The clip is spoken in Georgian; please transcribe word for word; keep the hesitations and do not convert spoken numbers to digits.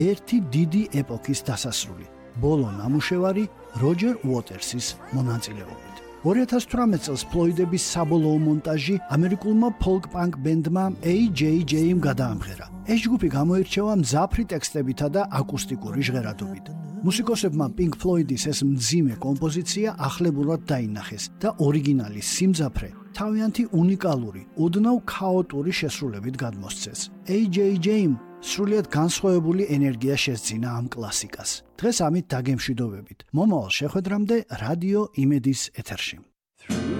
ერთი დიდი ეპოქის დასასრული. ბოლო ნამუშევარი როჯერ უოტერსის მონაწილეობით. ორი ათას თვრამეტ წელს ფლოიდების საბოლოო მონტაჟი ამერიკულმა ფოლკ-პანკ ბენდმა ეი ჯეი ჯეიმ გადაამღერა. ეს ჯგუფი გამოირჩევა მძაფრი ტექსტებითა და აკუსტიკური ჟღერადობით. მუსიკოსებმა Pink Floyd-ის ეს მძიმე კომპოზიცია ახლებურად დაინახეს და ორიგინალის სიმძაფრე თავიანთი უნიკალური, ოდნავ ქაოტური შესრულებით გადმოსცეს. ეი ჯეი ჯეიმ სრულიად განსხვავებული ენერგია შესძინა ამ კლასიკას. დღეს ამით დაგემშვიდობებით. მომავალ შეხვედრამდე რადიო იმედის ეთერში.